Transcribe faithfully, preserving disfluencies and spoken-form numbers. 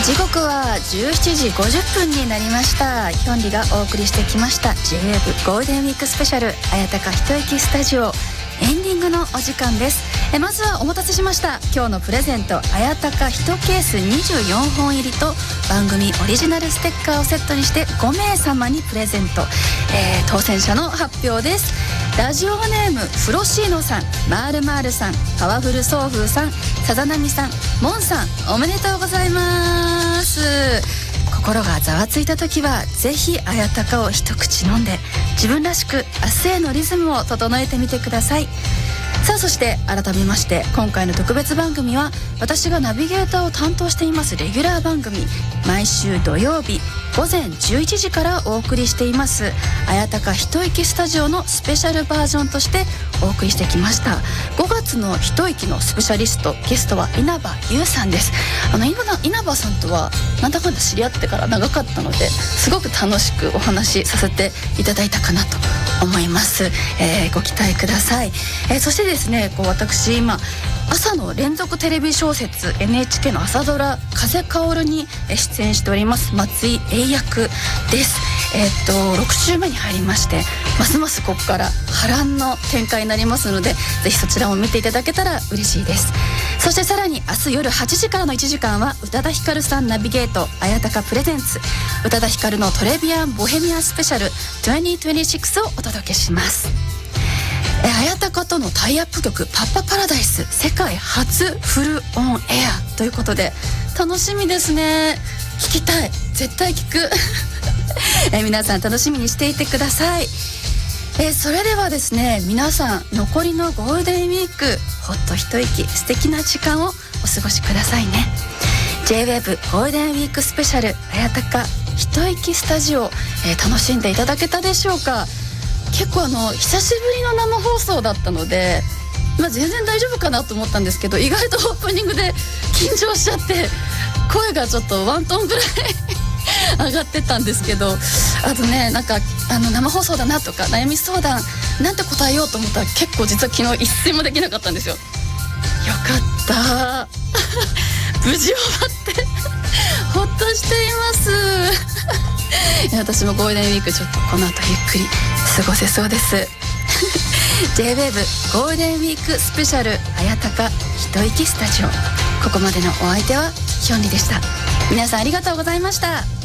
時刻はじゅうしちじごじゅっぷんになりました。ヒョンリがお送りしてきました ジェイウェーブ ゴールデンウィークスペシャル綾鷹一息スタジオ、エンディングのお時間です。えまずはお待たせしました。今日のプレゼント、綾鷹いちケースにじゅうよんほん入りと番組オリジナルステッカーをセットにしてごめいさまにプレゼント、えー、当選者の発表です。ラジオネームフロシーノさん、マールマールさん、パワフルソーフーさん、さざなみさん、モンさん、おめでとうございます。心がざわついた時はぜひ綾鷹を一口飲んで自分らしく明日へのリズムを整えてみてください。さあ、そして改めまして今回の特別番組は私がナビゲーターを担当していますレギュラー番組、毎週土曜日午前じゅういちじからお送りしています綾鷹一息スタジオのスペシャルバージョンとしてお送りしてきました。ごがつの一息のスペシャリストゲストは稲葉優さんです。あの稲葉さんとはなんだかんだ知り合ってから長かったのですごく楽しくお話しさせていただいたかなと思います。えー、ご期待ください。えー、そしてですね、こう私今朝の連続テレビ小説 エヌエイチケー の朝ドラ風薫るに出演しております松井英役です。えー、っとろく週目に入りまして、ますますここから波乱の展開になりますので、ぜひそちらも見ていただけたら嬉しいです。そしてさらに明日夜はちじからのいちじかんは宇多田ヒカルさんナビゲート綾鷹プレゼンツ宇多田ヒカルのトレビアンボヘミアンスペシャルにせんにじゅうろくをお届けします。綾鷹とのタイアップ曲パッパパラダイス世界初フルオンエアということで楽しみですね。聞きたい、絶対聞くえ皆さん楽しみにしていてください。えそれではですね、皆さん残りのゴールデンウィークほっと一息素敵な時間をお過ごしくださいね。 ジェイウェーブ ゴールデンウィークスペシャル綾鷹一息スタジオ、えー、楽しんでいただけたでしょうか。結構あの久しぶりの生放送だったので、まあ、全然大丈夫かなと思ったんですけど、意外とオープニングで緊張しちゃって声がちょっとワントーンぐらい上がってたんですけど、あとね、なんかあの生放送だなとか悩み相談なんて答えようと思ったら結構実は昨日一睡もできなかったんですよ。よかった無事終わってほっとしています私もゴールデンウィークちょっとこの後ゆっくり過ごせそうですジェイウェーブ ゴールデンウィークスペシャル綾鷹一息スタジオ、ここまでのお相手はヒョンリでした。皆さんありがとうございました。